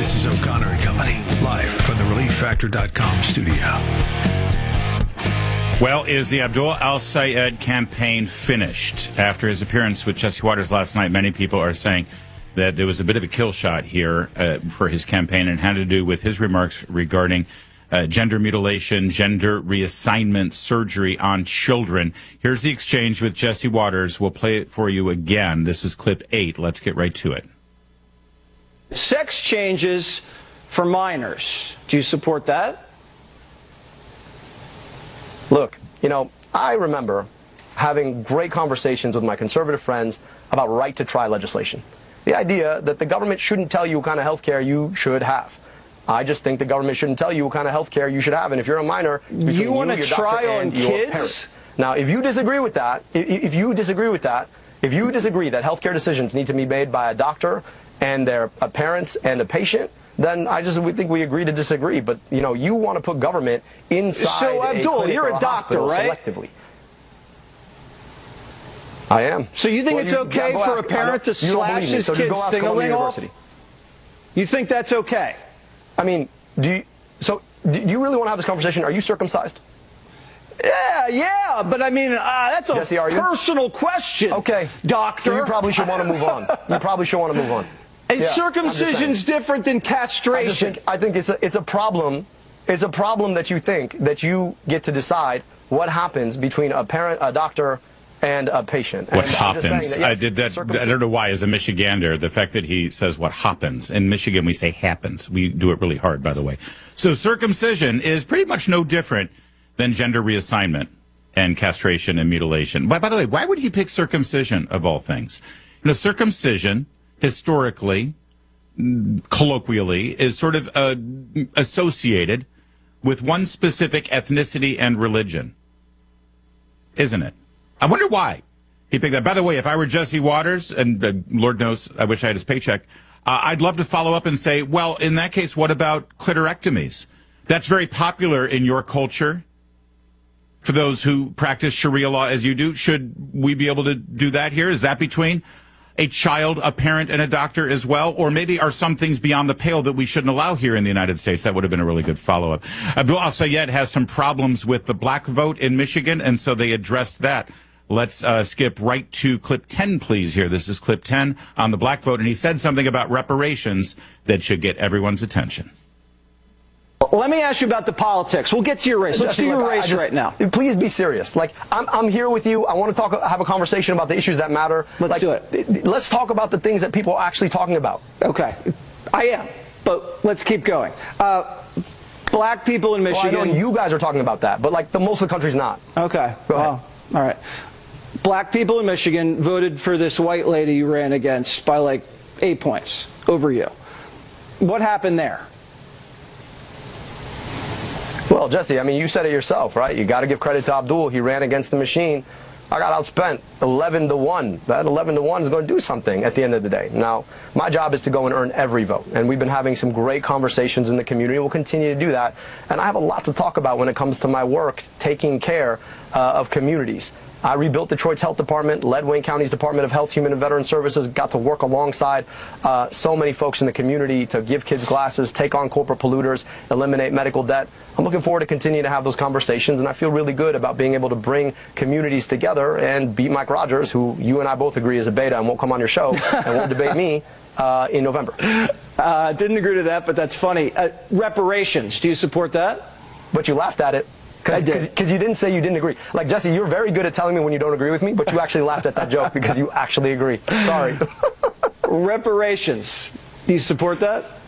This is O'Connor and Company, live from the ReliefFactor.com studio. Well, is the Abdul Al-Sayed campaign finished? After his appearance with Jesse Watters last night, many people are saying that there was a bit of a kill shot here for his campaign, and had to do with his remarks regarding gender mutilation, gender reassignment surgery on children. Here's the exchange with Jesse Watters. We'll play it for you again. This is clip 8. Let's get right to it. Sex changes for minors. Do you support that? Look, you know, I remember having great conversations with my conservative friends about right-to-try legislation. The idea that the government shouldn't tell you what kind of health care you should have. I just think the government shouldn't tell you what kind of health care you should have. And if you're a minor, you want to try on kids? Now, if you disagree with that, if you disagree that health care decisions need to be made by a doctor and their parents and a patient, then we think we agree to disagree. But, you know, you want to put government inside So, Abdul, you're a doctor, right? Selectively. I am. So you think it's okay for a parent to slash his kid's thing-a-ling off? You think that's okay? I mean, do you really want to have this conversation? Are you circumcised? Yeah, but I mean, that's a Jesse, personal question. Okay, doctor. So you probably should want to move on. You probably should want to move on. Circumcision's different than castration. I think it's a problem. It's a problem that you think that you get to decide what happens between a parent, a doctor, and a patient. What happens? That, yes, I did that. I don't know why, as a Michigander, the fact that he says what happens. In Michigan, we say happens. We do it really hard, by the way. So circumcision is pretty much no different than gender reassignment and castration and mutilation. By the way, why would he pick circumcision of all things? You know, circumcision, historically, colloquially, is sort of associated with one specific ethnicity and religion, isn't it? I wonder why he picked that. By the way, if I were Jesse Watters, and Lord knows I wish I had his paycheck, I'd love to follow up and say, well, in that case, what about clitorectomies? That's very popular in your culture. For those who practice Sharia law as you do, should we be able to do that here? Is that between a child, a parent, and a doctor as well? Or maybe are some things beyond the pale that we shouldn't allow here in the United States? That would have been a really good follow-up. Abdul Al-Sayed has some problems with the black vote in Michigan, and so they addressed that. Let's skip right to clip 10, please, here. This is clip 10 on the black vote, and he said something about reparations that should get everyone's attention. Let me ask you about the politics. We'll get to your race. Let's do your race right now. Please be serious. Like, I'm here with you. I want to have a conversation about the issues that matter. Let's do it. Let's talk about the things that people are actually talking about. Okay. I am. But let's keep going. Black people in Michigan. Well, I know you guys are talking about that, but like most of the country's not. Okay. Go ahead. All right. Black people in Michigan voted for this white lady you ran against by like 8 points over you. What happened there? Well, Jesse, I mean, you said it yourself, right? You got to give credit to Abdul. He ran against the machine. I got outspent 11-1. That 11-1 is going to do something at the end of the day. Now, my job is to go and earn every vote. And we've been having some great conversations in the community. We'll continue to do that. And I have a lot to talk about when it comes to my work taking care of communities. I rebuilt Detroit's health department, led Wayne County's Department of Health, Human and Veteran Services, got to work alongside so many folks in the community to give kids glasses, take on corporate polluters, eliminate medical debt. I'm looking forward to continuing to have those conversations, and I feel really good about being able to bring communities together and beat Mike Rogers, who you and I both agree is a beta and won't come on your show and won't debate me in November. Didn't agree to that, but that's funny. Reparations, do you support that? But you laughed at it. Because you didn't say you didn't agree. Like, Jesse, you're very good at telling me when you don't agree with me, but you actually laughed at that joke because you actually agree. Sorry. Reparations. Do you support that?